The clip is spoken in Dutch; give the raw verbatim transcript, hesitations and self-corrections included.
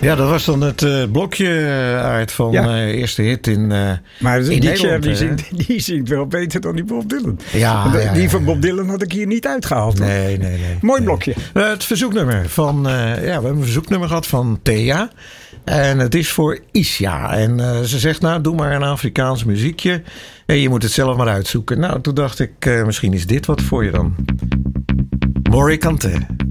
Ja, dat was dan het uh, blokje, uh, Aart, van ja. uh, eerste hit in uh, Maar in die Nederland. Die zingt, die zingt wel beter dan die Bob Dylan. Ja, de, ja, die ja, van ja. Bob Dylan had ik hier niet uitgehaald. Hoor. Nee, nee, nee. Mooi nee. blokje. Uh, het verzoeknummer van... Uh, ja, we hebben een verzoeknummer gehad van Thea. En het is voor Isja. En uh, ze zegt, nou, doe maar een Afrikaans muziekje. En je moet het zelf maar uitzoeken. Nou, toen dacht ik, uh, misschien is dit wat voor je dan. Morrie Kanté.